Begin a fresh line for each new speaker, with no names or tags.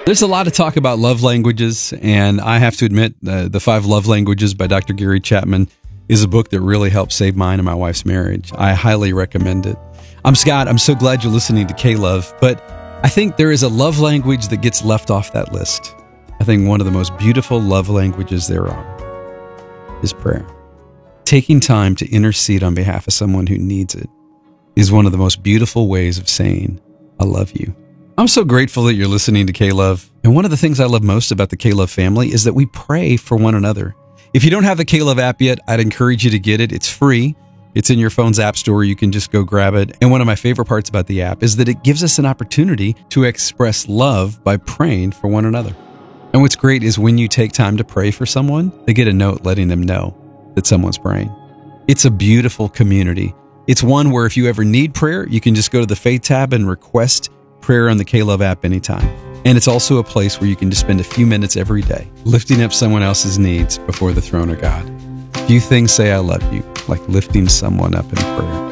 There's a lot of talk about love languages, and I have to admit, The 5 Love Languages by Dr. Gary Chapman is a book that really helped save mine and my wife's marriage. I highly recommend it. I'm Scott. I'm so glad you're listening to K-Love, but I think there is a love language that gets left off that list. I think one of the most beautiful love languages there are is prayer. Taking time to intercede on behalf of someone who needs it is one of the most beautiful ways of saying, I love you. I'm so grateful that you're listening to K-Love. And one of the things I love most about the K-Love family is that we pray for one another. If you don't have the K-Love app yet, I'd encourage you to get it. It's free. It's in your phone's app store. You can just go grab it. And one of my favorite parts about the app is that it gives us an opportunity to express love by praying for one another. And what's great is when you take time to pray for someone, they get a note letting them know that someone's praying. It's a beautiful community. It's one where if you ever need prayer, you can just go to the Faith tab and request prayer on the K-Love app anytime. And it's also a place where you can just spend a few minutes every day lifting up someone else's needs before the throne of God. Few things say I love you like lifting someone up in prayer.